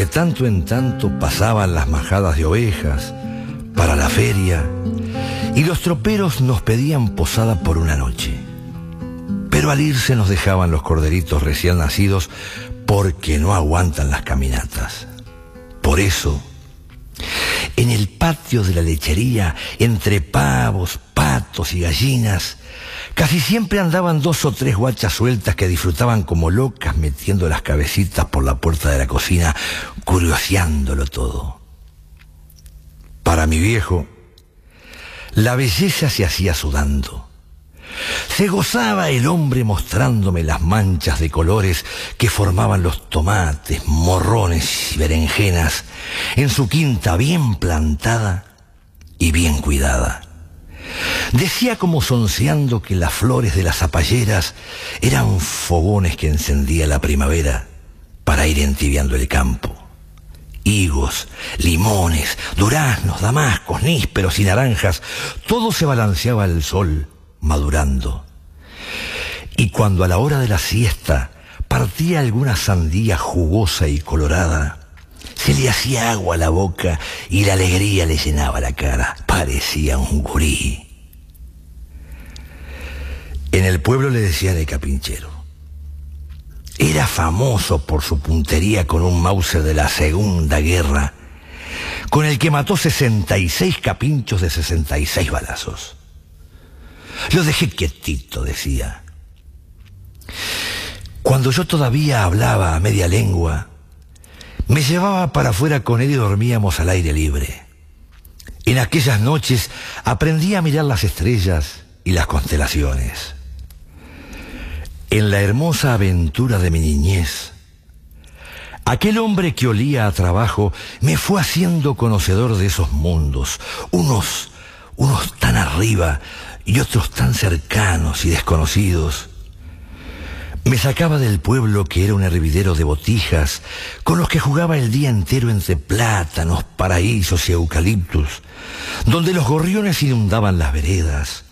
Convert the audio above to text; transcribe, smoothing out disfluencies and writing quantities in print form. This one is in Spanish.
De tanto en tanto pasaban las majadas de ovejas para la feria y los troperos nos pedían posada por una noche. Pero al irse nos dejaban los corderitos recién nacidos porque no aguantan las caminatas. Por eso, en el patio de la lechería, entre pavos, patos y gallinas, casi siempre andaban 2 o 3 guachas sueltas que disfrutaban como locas metiendo las cabecitas por la puerta de la cocina, curioseándolo todo. Para mi viejo, la belleza se hacía sudando. Se gozaba el hombre mostrándome las manchas de colores que formaban los tomates, morrones y berenjenas en su quinta bien plantada y bien cuidada. Decía como sonceando que las flores de las zapalleras eran fogones que encendía la primavera para ir entibiando el campo. Higos, limones, duraznos, damascos, nísperos y naranjas, todo se balanceaba al sol, madurando. Y cuando a la hora de la siesta partía alguna sandía jugosa y colorada, se le hacía agua a la boca y la alegría le llenaba la cara. Parecía un gurí. En el pueblo le decían el capinchero. Era famoso por su puntería con un Mauser de la Segunda Guerra, con el que mató 66 capinchos de 66 balazos. Lo dejé quietito, decía. Cuando yo todavía hablaba a media lengua, me llevaba para afuera con él y dormíamos al aire libre. En aquellas noches aprendí a mirar las estrellas y las constelaciones. En la hermosa aventura de mi niñez, aquel hombre que olía a trabajo me fue haciendo conocedor de esos mundos, unos tan arriba y otros tan cercanos y desconocidos. Me sacaba del pueblo que era un hervidero de botijas, con los que jugaba el día entero entre plátanos, paraísos y eucaliptus, donde los gorriones inundaban las veredas,